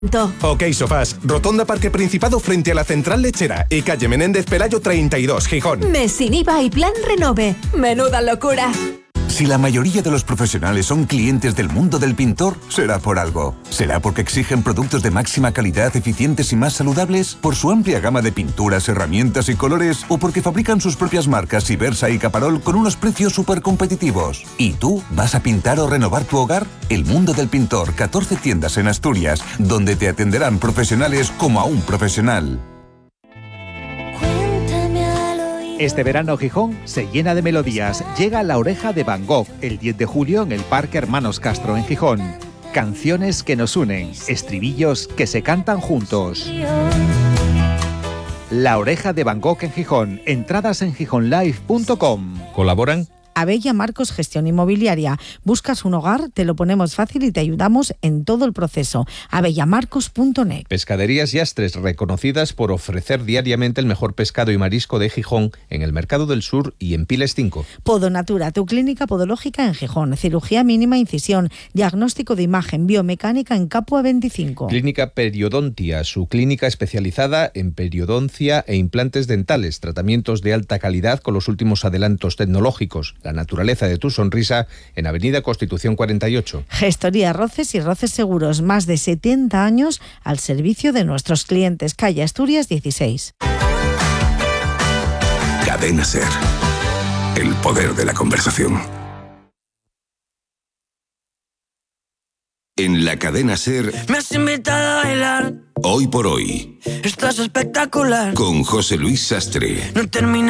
Ok, sofás. Rotonda Parque Principado frente a la Central Lechera y calle Menéndez Pelayo 32, Gijón. Mes sin IVA y plan Renove. ¡Menuda locura! Si la mayoría de los profesionales son clientes del mundo del pintor, será por algo. ¿Será porque exigen productos de máxima calidad, eficientes y más saludables? ¿Por su amplia gama de pinturas, herramientas y colores? ¿O porque fabrican sus propias marcas Ibersa y Caparol con unos precios súper competitivos? ¿Y tú vas a pintar o renovar tu hogar? El mundo del pintor, 14 tiendas en Asturias, donde te atenderán profesionales como a un profesional. Este verano Gijón se llena de melodías. Llega La Oreja de Van Gogh el 10 de julio en el Parque Hermanos Castro en Gijón. Canciones que nos unen, estribillos que se cantan juntos. La Oreja de Van Gogh en Gijón. Entradas en gijonlive.com. ¿Colaboran? Abella Marcos Gestión Inmobiliaria. ¿Buscas un hogar? Te lo ponemos fácil y te ayudamos en todo el proceso. abellamarcos.net. Pescaderías Yastres, reconocidas por ofrecer diariamente el mejor pescado y marisco de Gijón en el Mercado del Sur y en Piles 5. Podonatura, tu clínica podológica en Gijón. Cirugía mínima incisión, diagnóstico de imagen, biomecánica en Capua 25. Clínica Periodontia, su clínica especializada en periodoncia e implantes dentales, tratamientos de alta calidad con los últimos adelantos tecnológicos. La naturaleza de tu sonrisa en Avenida Constitución 48. Gestoría Roces y Roces Seguros, más de 70 años al servicio de nuestros clientes. Calle Asturias 16. Cadena SER. El poder de la conversación. En la Cadena SER. Me has invitado a bailar. Hoy por hoy. Estás espectacular. Con José Luis Sastre. No termina.